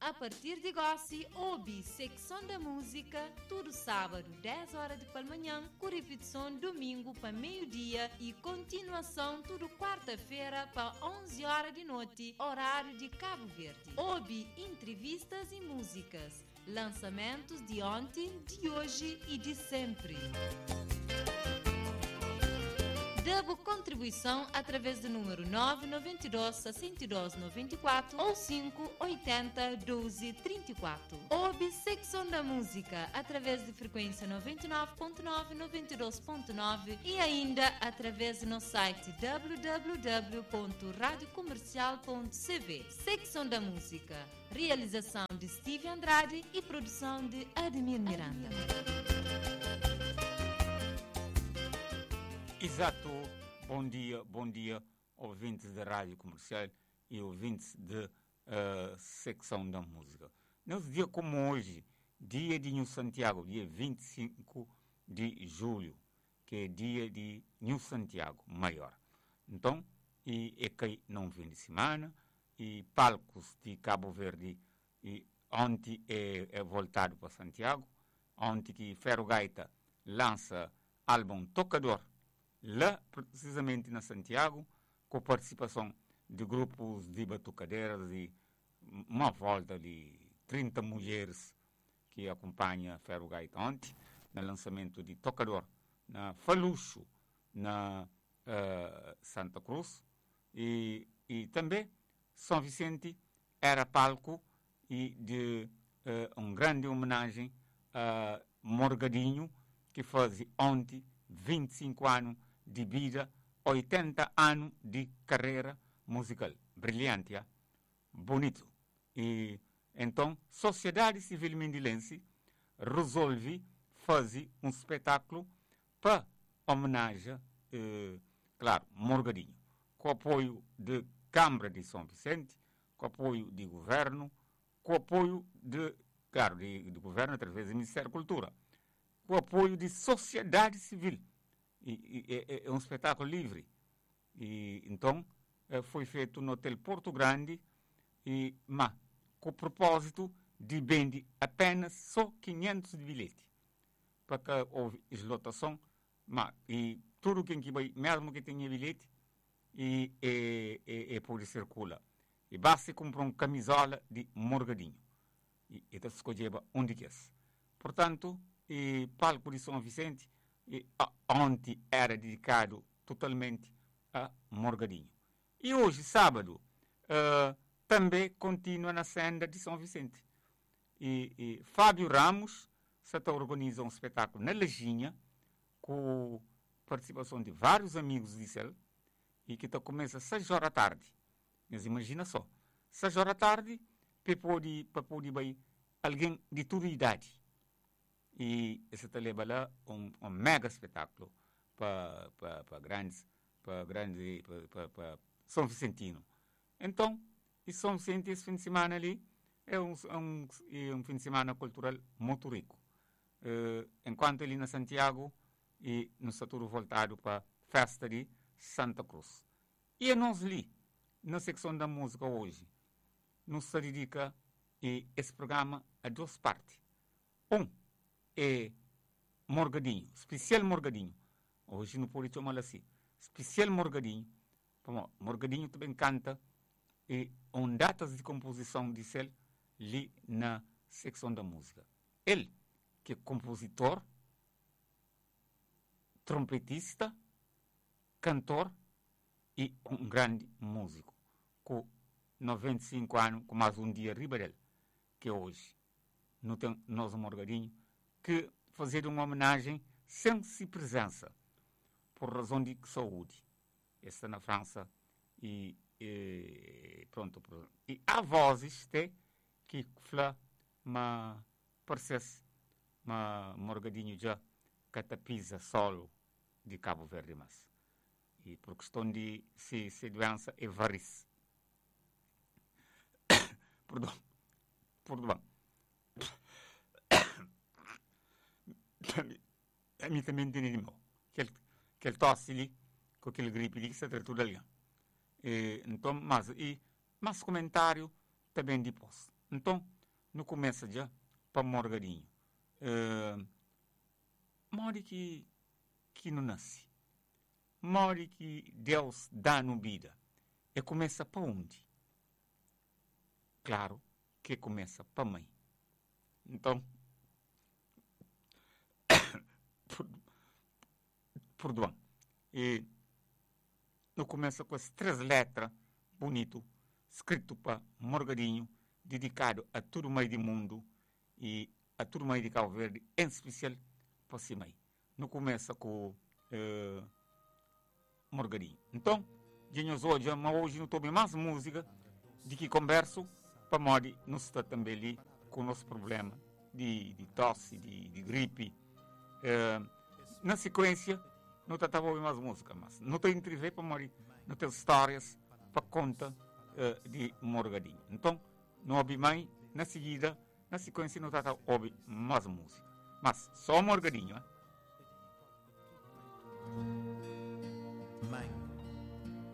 A partir de Gossi, ouve Secção da Música, todo sábado, 10 horas de manhã, com repetição domingo para meio-dia e continuação todo quarta-feira para 11 horas de noite, horário de Cabo Verde. Ouve entrevistas e músicas, lançamentos de ontem, de hoje e de sempre. Debo contribuição através do número 992 62 94 ou 580 12 34. Ouve Secção da Música através de frequência 99.9, 92.9 e ainda através do nosso site www.radiocomercial.cv. Secção da Música. Realização de Steve Andrade e produção de Ademir Miranda. Exato, bom dia, ouvintes da Rádio Comercial e ouvintes da Secção da Música. Nesse dia como hoje, dia de New Santiago, dia 25 de julho, que é dia de New Santiago Maior. Então, é que não fim de semana, e palcos de Cabo Verde, e ontem é voltado para Santiago, ontem que Ferro Gaita lança álbum Tocador, lá precisamente na Santiago, com participação de grupos de batucadeiras e uma volta de 30 mulheres que acompanham Ferro Gaita ontem, no lançamento de Tocador, na Falucho, na Santa Cruz, e também São Vicente era palco e de uma grande homenagem a Morgadinho, que faz ontem 25 anos de vida, 80 anos de carreira musical. Brilhante, hein? Bonito. E então, Sociedade Civil Mendilense resolve fazer um espetáculo para homenagem, claro, Morgadinho, com apoio de Câmara de São Vicente, com apoio de governo, com apoio de governo através do Ministério da Cultura, com apoio de sociedade civil. É um espetáculo livre. E então foi feito no Hotel Porto Grande, mas com o propósito de vender apenas só 500 de bilhete. Para que houve eslotação, mas e tudo quem que vai, mesmo que tenha bilhete, pode circular. E basta comprar uma camisola de Morgadinho. E então escolher onde quer. Portanto, o palco de São Vicente, ontem era dedicado totalmente a Morgadinho. E hoje, sábado, também continua na senda de São Vicente. E Fábio Ramos está organiza um espetáculo na Lajinha, com participação de vários amigos de Cel, e que começa às 6 horas da tarde. Mas imagina só, 6 horas da tarde, para poder ver alguém de toda idade. E esse leva lá um mega espetáculo para São Vicentino. Então, e São Vicente, esse fim de semana ali, é um fim de semana cultural muito rico. Enquanto ele na Santiago, e no setor voltado para a festa de Santa Cruz. E a nós ali, na secção da música hoje, nos se dedica esse programa a duas partes. É Morgadinho, especial Morgadinho. Hoje não pode chamar assim. Especial Morgadinho. Morgadinho também canta datas de composição de Cel ali na secção da música. Ele, que é compositor, trompetista, cantor e um grande músico, com 95 anos, com mais um dia riba dele, que hoje não tem nós Morgadinho, que fazer uma homenagem sem se presença, por razão de saúde. Está na França e pronto. E há vozes que falam, mas parece Morgadinho já catapisa solo de Cabo Verde, mas e por questão de se doença é varice. Perdão. A mim também tem animal. Que ele tosse ali, com aquele gripe ali, que se tudo ali. Então, mas comentário também depois. Então, não começa já para Morgadinho. Mori que não nasce. Mori que Deus dá no vida. E começa para onde? Claro que começa para a mãe. Então, perdão. E não começa com as 3 letras, bonito, escrito para Morgadinho, dedicado a todo o meio do mundo e a todo o meio de Cabo Verde, em especial para si mãe. Não começa com Morgadinho. Então, hoje não estou bem mais música de que converso para Mori não está também ali com o nosso problema de tosse, de gripe. Na sequência, não estava ouvindo mais música, mas não tem entrevista para Mori, não tem histórias para conta de Morgadinho. Então, não ouvi mãe, na seguida, na sequência, não estava ouvindo mais música. Mas só Morgadinho,